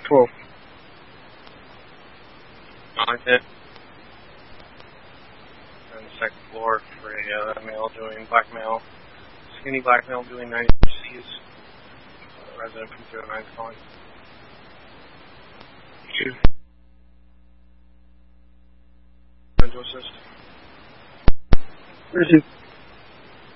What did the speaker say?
12. On hit. On the second floor for a male doing black male. Skinny black male doing 90 C's. Resident from 09 calling. Two. To assist. Receive.